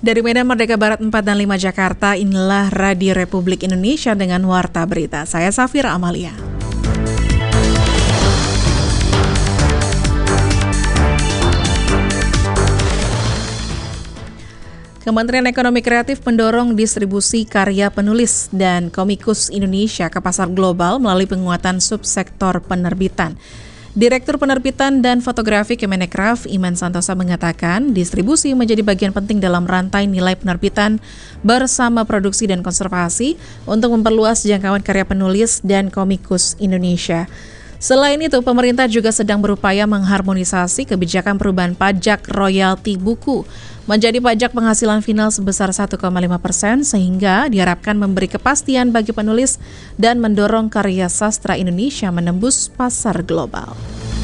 Dari Medan Merdeka Barat 4 dan 5 Jakarta, inilah Radio Republik Indonesia dengan Warta Berita. Saya Safira Amalia. Kementerian Ekonomi Kreatif mendorong distribusi karya penulis dan komikus Indonesia ke pasar global melalui penguatan subsektor penerbitan. Direktur Penerbitan dan Fotografi Kemenkraf, Iman Santosa mengatakan, distribusi menjadi bagian penting dalam rantai nilai penerbitan bersama produksi dan konservasi untuk memperluas jangkauan karya penulis dan komikus Indonesia. Selain itu, pemerintah juga sedang berupaya mengharmonisasi kebijakan perubahan pajak royalti buku menjadi pajak penghasilan final sebesar 1,5% sehingga diharapkan memberi kepastian bagi penulis dan mendorong karya sastra Indonesia menembus pasar global.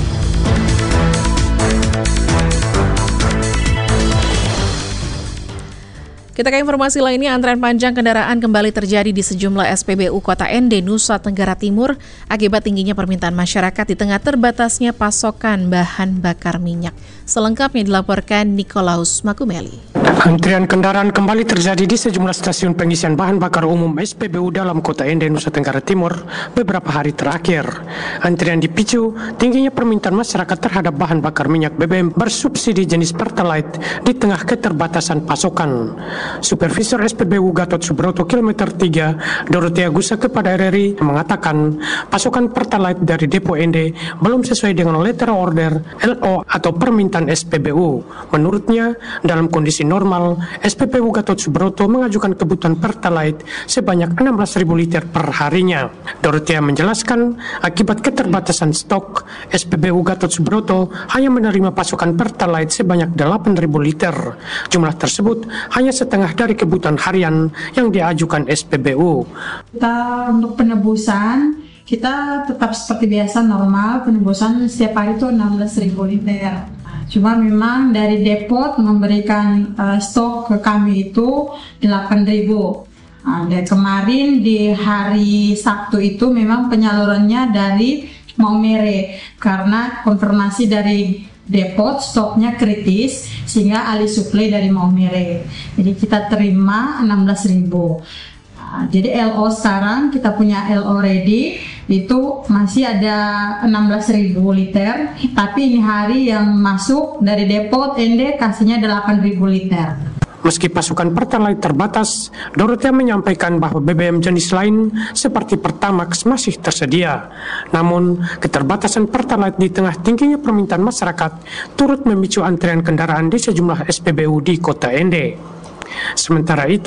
Kita ke informasi lainnya, antrean panjang kendaraan kembali terjadi di sejumlah SPBU Kota Ende, Nusa Tenggara Timur akibat tingginya permintaan masyarakat di tengah terbatasnya pasokan bahan bakar minyak. Selengkapnya dilaporkan Nikolaus Makumeli. Antrian kendaraan kembali terjadi di sejumlah stasiun pengisian bahan bakar umum SPBU dalam Kota Ende, Nusa Tenggara Timur beberapa hari terakhir. Antrian dipicu tingginya permintaan masyarakat terhadap bahan bakar minyak BBM bersubsidi jenis Pertalite di tengah keterbatasan pasokan. Supervisor SPBU Gatot Subroto Kilometer 3, Dorothea Gusa kepada RRI mengatakan pasokan Pertalite dari Depo Ende belum sesuai dengan letter order LO atau permintaan SPBU. Menurutnya, dalam kondisi normal, SPBU Gatot Subroto mengajukan kebutuhan Pertalite sebanyak 16.000 liter per harinya. Dorothea menjelaskan, akibat keterbatasan stok, SPBU Gatot Subroto hanya menerima pasokan Pertalite sebanyak 8.000 liter. Jumlah tersebut hanya setengah dari kebutuhan harian yang diajukan SPBU. Kita untuk penebusan, kita tetap seperti biasa normal, penebusan setiap hari itu 16.000 liter. Cuma memang dari depot memberikan stok ke kami itu 8.000. Dan kemarin di hari Sabtu itu memang penyalurannya dari Maumere karena konfirmasi dari depot stoknya kritis sehingga alih suplai dari Maumere. Jadi kita terima 16.000. Jadi LO sekarang kita punya LO ready itu masih ada 16.000 liter, tapi ini hari yang masuk dari depot Ende kasihnya 8.000 liter. Meski pasokan Pertalite terbatas, Dorothea menyampaikan bahwa BBM jenis lain seperti Pertamax masih tersedia. Namun, keterbatasan Pertalite di tengah tingginya permintaan masyarakat turut memicu antrean kendaraan di sejumlah SPBU di Kota Ende. Sementara itu,